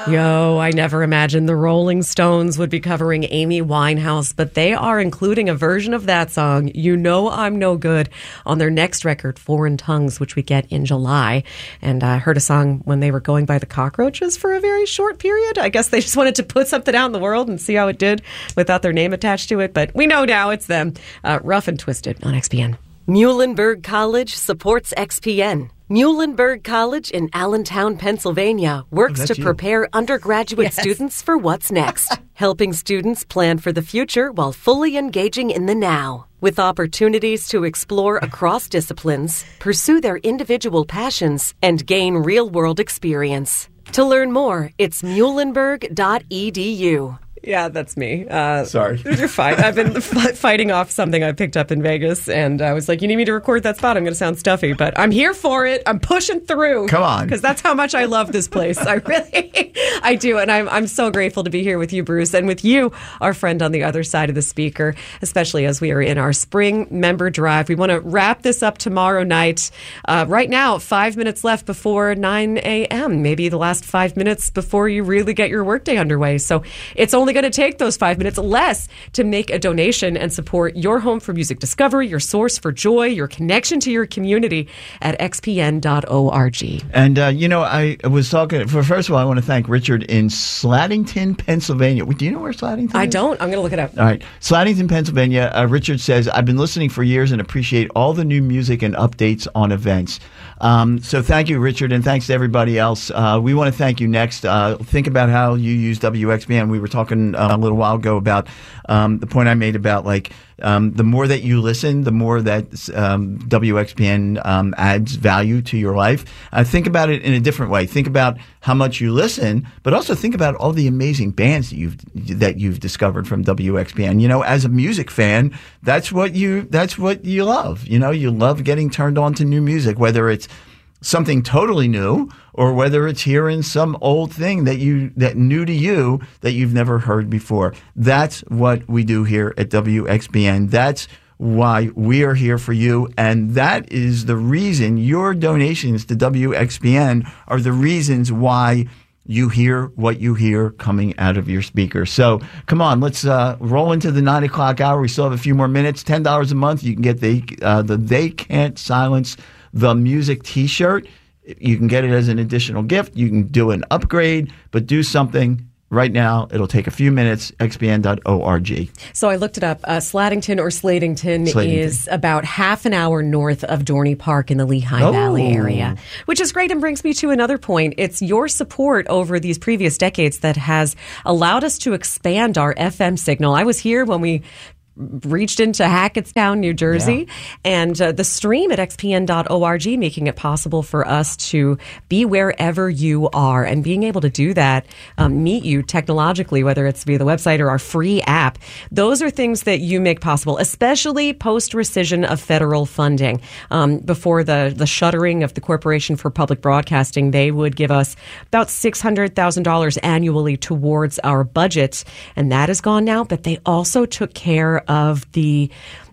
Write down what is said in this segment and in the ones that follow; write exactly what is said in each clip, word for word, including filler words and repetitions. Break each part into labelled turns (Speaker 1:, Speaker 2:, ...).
Speaker 1: Yo, I never imagined the Rolling Stones would be covering Amy Winehouse, but they are including a version of that song, You Know I'm No Good, on their next record, Foreign Tongues, which we get in July. And I heard a song when they were going by the Cockroaches for a very short period. I guess they just wanted to put something out in the world and see how it did without their name attached to it. But we know now it's them. Uh, Rough and Twisted on X P N. Muhlenberg College supports X P N. Muhlenberg College in Allentown, Pennsylvania, works
Speaker 2: oh,
Speaker 1: to
Speaker 2: you.
Speaker 1: prepare undergraduate yes. students for what's next, helping students plan for the future while fully engaging in the now. With opportunities to explore across disciplines, pursue their individual passions, and gain real-world experience. To learn more, it's muhlenberg dot e d u. Yeah, that's me. Uh,
Speaker 2: Sorry.
Speaker 1: You're fine. I've been f- fighting off something I picked up in Vegas, and I was like, you need me to record that spot? I'm going to sound stuffy, but I'm here for it. I'm pushing through.
Speaker 2: Come on.
Speaker 1: Because that's how much I love this place. I really, I do, and I'm, I'm so grateful to be here with you, Bruce, and with you, our friend on the other side of the speaker, especially as we are in our spring member drive. We want to wrap this up tomorrow night. Uh, right now, five minutes left before nine a.m., maybe the last five minutes before you really get your workday underway. So it's only going to take those five minutes less to make a donation and support your home for music discovery, your source for joy, your connection to your community at x p n dot org.
Speaker 2: And, uh, you know, I was talking, for first of all, I want to thank Richard in Slatington, Pennsylvania. Do you know where Slatington is?
Speaker 1: I don't. I'm going to look it up.
Speaker 2: All right. Slatington, Pennsylvania. Uh, Richard says, I've been listening for years and appreciate all the new music and updates on events. Um, so thank you, Richard, and thanks to everybody else. Uh, we want to thank you next. Uh, think about how you use W X B N. We were talking uh, a little while ago about um, the point I made about like um, the more that you listen, the more that um, W X B N um, adds value to your life. Uh, think about it in a different way. Think about how much you listen, but also think about all the amazing bands that you've that you've discovered from W X B N. You know, as a music fan, that's what you that's what you love. You know, you love getting turned on to new music, whether it's something totally new or whether it's hearing some old thing that you that new to you that you've never heard before. That's what we do here at W X B N. That's why we are here for you, and that is the reason your donations to W X B N are the reasons why you hear what you hear coming out of your speaker. So come on, let's uh, roll into the nine o'clock hour. We still have a few more minutes. ten dollars a month. You can get the uh, the They Can't Silence the Music T-shirt. You can get it as an additional gift. You can do an upgrade, but do something right now. It'll take a few minutes. x b n dot org.
Speaker 1: So I looked it up. Uh, Slatington or Slatington, Slatington is about half an hour north of Dorney Park in the Lehigh
Speaker 2: oh.
Speaker 1: Valley area, which is great and brings me to another point. It's your support over these previous decades that has allowed us to expand our F M signal. I was here when we reached into Hackettstown, New Jersey, yeah. and uh, the stream at x p n dot org, making it possible for us to be wherever you are and being able to do that, um, meet you technologically, whether it's via the website or our free app. Those are things that you make possible, especially post-rescission of federal funding. Um, before the, the shuttering of the Corporation for Public Broadcasting, they would give us about six hundred thousand dollars annually towards our budget, and that is gone now, but they also took care of the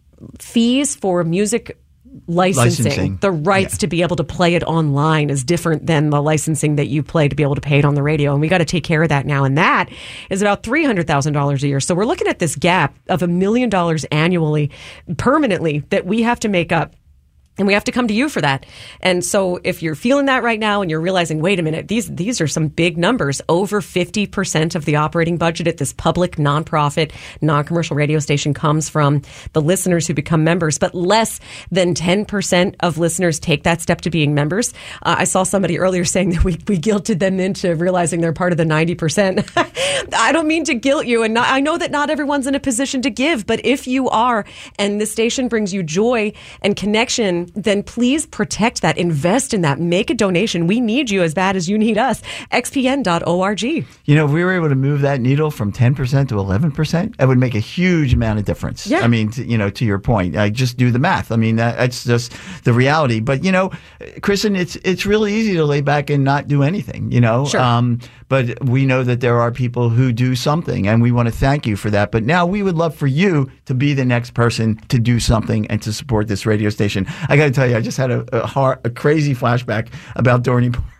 Speaker 1: fees for music licensing.
Speaker 2: licensing.
Speaker 1: The rights
Speaker 2: yeah.
Speaker 1: to be able to play it online is different than the licensing that you play to be able to pay it on the radio. And we got to take care of that now. And that is about three hundred thousand dollars a year. So we're looking at this gap of a million dollars annually, permanently, that we have to make up. And we have to come to you for that. And so if you're feeling that right now and you're realizing, wait a minute, these these are some big numbers. Over fifty percent of the operating budget at this public, nonprofit, non-commercial radio station comes from the listeners who become members, but less than ten percent of listeners take that step to being members. Uh, I saw somebody earlier saying that we, we guilted them into realizing they're part of the ninety percent. I don't mean to guilt you, and not, I know that not everyone's in a position to give, but if you are, and the station brings you joy and connection, then please protect that, invest in that, make a donation. We need you as bad as you need us. x p n dot org.
Speaker 2: You know, if we were able to move that needle from ten percent to eleven percent, that would make a huge amount of difference.
Speaker 1: Yeah.
Speaker 2: I mean, to, you know, to your point, I just do the math. I mean, that, that's just the reality. But, you know, Kristen, it's it's really easy to lay back and not do anything, you know.
Speaker 1: Sure.
Speaker 2: Um, but we know that there are people who do something, and we want to thank you for that. But now we would love for you to be the next person to do something and to support this radio station. I got to tell you, I just had a, a, hard, a crazy flashback about Dorney Park.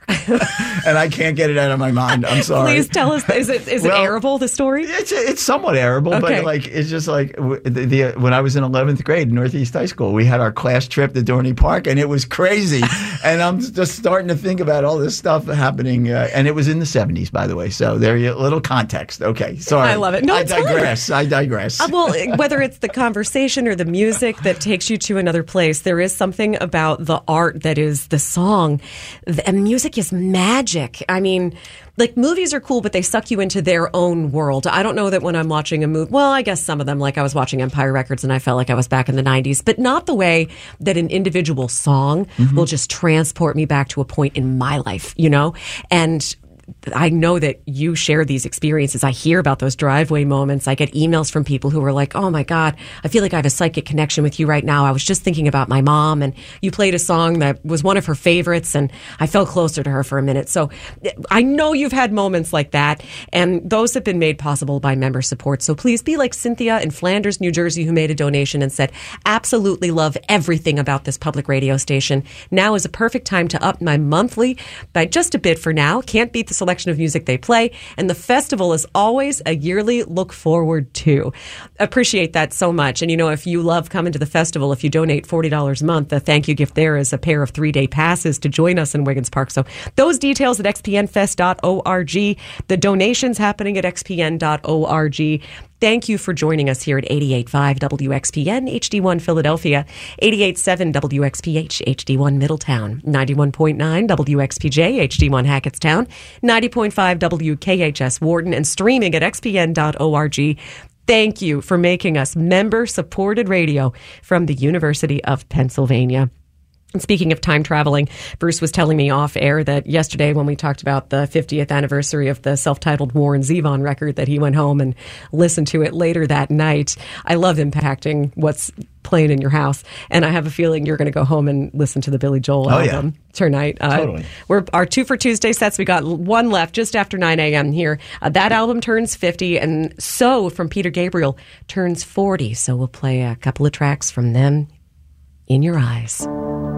Speaker 2: and I can't get it out of my mind. I'm sorry.
Speaker 1: Please tell us. Is it is
Speaker 2: well,
Speaker 1: it airable, the story?
Speaker 2: It's it's somewhat airable,
Speaker 1: okay.
Speaker 2: but like it's just like the, the when I was in eleventh grade, Northeast High School, we had our class trip to Dorney Park, and it was crazy. And I'm just starting to think about all this stuff happening, uh, and it was in the seventies, by the way. So there you a little context. Okay, sorry.
Speaker 1: I love it. No,
Speaker 2: I
Speaker 1: it's
Speaker 2: digress.
Speaker 1: fun.
Speaker 2: I digress.
Speaker 1: Uh, well, whether it's the conversation or the music that takes you to another place, there is something about the art that is the song. And music is magic. I mean, like movies are cool, but they suck you into their own world. I don't know that when I'm watching a movie, well, I guess some of them, like I was watching Empire Records and I felt like I was back in the nineties, but not the way that an individual song mm-hmm. will just transport me back to a point in my life, you know? And I know that you share these experiences. I hear about those driveway moments. I get emails from people who are like, oh my God, I feel like I have a psychic connection with you right now. I was just thinking about my mom and you played a song that was one of her favorites and I felt closer to her for a minute. So I know you've had moments like that, and those have been made possible by member support. So please be like Cynthia in Flanders, New Jersey, who made a donation and said, absolutely love everything about this public radio station. Now is a perfect time to up my monthly by just a bit for now. Can't beat the selection of music they play, and the festival is always a yearly look forward to. Appreciate that so much. And you know, if you love coming to the festival, if you donate forty dollars a month, the thank you gift there is a pair of three-day passes to join us in Wiggins Park. So those details at x p n fest dot org. The donations happening at x p n dot org. Thank you for joining us here at eighty-eight point five W X P N H D one Philadelphia, eighty-eight point seven W X P H H D one Middletown, ninety-one point nine W X P J H D one Hackettstown, ninety point five W K H S Wharton, and streaming at x p n dot org. Thank you for making us member-supported radio from the University of Pennsylvania. And speaking of time traveling, Bruce was telling me off air that yesterday when we talked about the fiftieth anniversary of the self-titled Warren Zevon record, that he went home and listened to it later that night. I love impacting what's playing in your house, and I have a feeling you're going to go home and listen to the Billy Joel
Speaker 2: oh,
Speaker 1: album
Speaker 2: yeah.
Speaker 1: tonight. Uh,
Speaker 2: totally.
Speaker 1: We're our two for Tuesday sets. We got one left just after nine a.m. here. Uh, that album turns fifty, and So from Peter Gabriel turns forty. So we'll play a couple of tracks from them in your eyes.